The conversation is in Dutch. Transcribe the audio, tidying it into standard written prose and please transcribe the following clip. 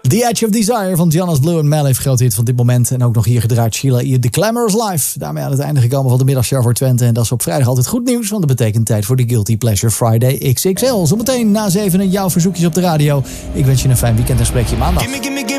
The Edge of Desire van Giannis Blue en Mel heeft groot hit van dit moment. En ook nog hier gedraaid Sheila E. The Glamorous Life. Daarmee aan het einde gekomen van de middagshow voor Twente. En dat is op vrijdag altijd goed nieuws, want dat betekent tijd voor de Guilty Pleasure Friday XXL. Zometeen na 7 jouw verzoekjes op de radio. Ik wens je een fijn weekend en spreek je maandag.